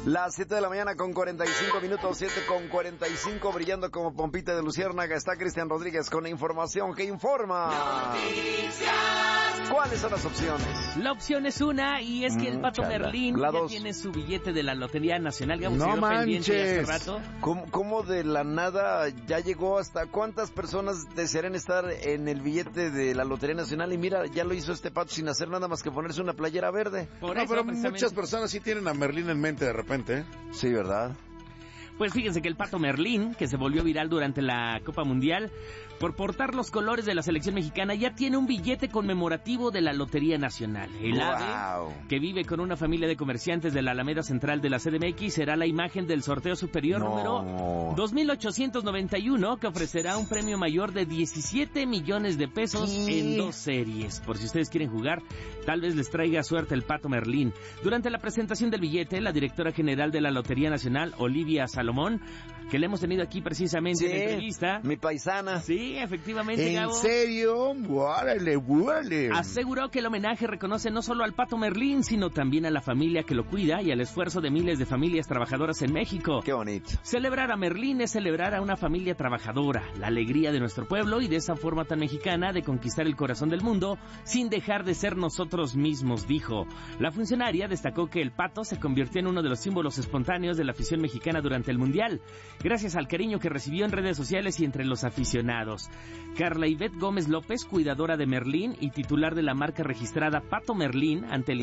Las 7 de la mañana con 45 minutos, 7 con 45, brillando como pompita de luciérnaga. Está Cristian Rodríguez con la información que informa. Noticias. ¿Cuáles son las opciones? La opción es una, y es que el Pato Merlín ya tiene su billete de la Lotería Nacional. No manches. Hace rato. ¿Cómo de la nada ya llegó hasta cuántas personas desearían estar en el billete de la Lotería Nacional? Y mira, ya lo hizo este Pato sin hacer nada más que ponerse una playera verde. Pero muchas personas sí tienen a Merlín en mente de repente. Sí, ¿verdad? Pues fíjense que el Pato Merlín, que se volvió viral durante la Copa Mundial por portar los colores de la selección mexicana, ya tiene un billete conmemorativo de la Lotería Nacional. El ave, que vive con una familia de comerciantes de la Alameda Central de la CDMX, será la imagen del sorteo superior número 2891, que ofrecerá un premio mayor de 17 millones de pesos en 2 series. Por si ustedes quieren jugar, tal vez les traiga suerte el Pato Merlín. Durante la presentación del billete, la directora general de la Lotería Nacional, Olivia Salomón, que le hemos tenido aquí precisamente en entrevista. Mi paisana. Sí, efectivamente, ¿En Gabo. serio? ¡Órale! Aseguró que el homenaje reconoce no solo al Pato Merlín, sino también a la familia que lo cuida y al esfuerzo de miles de familias trabajadoras en México. ¡Qué bonito! Celebrar a Merlín es celebrar a una familia trabajadora, la alegría de nuestro pueblo y de esa forma tan mexicana de conquistar el corazón del mundo sin dejar de ser nosotros mismos, dijo. La funcionaria destacó que el Pato se convirtió en uno de los símbolos espontáneos de la afición mexicana durante el Mundial, gracias al cariño que recibió en redes sociales y entre los aficionados. Carla Ivette Gómez López, cuidadora de Merlín y titular de la marca registrada Pato Merlín ante el